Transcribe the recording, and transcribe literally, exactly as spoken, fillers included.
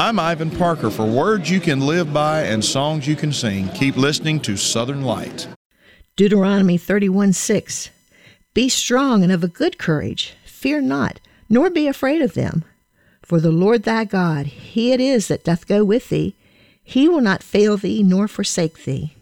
I'm Ivan Parker. For words you can live by and songs you can sing, keep listening to Southern Light. Deuteronomy thirty-one six. Be strong and of a good courage. Fear not, nor be afraid of them. For the Lord thy God, he it is that doth go with thee. He will not fail thee nor forsake thee.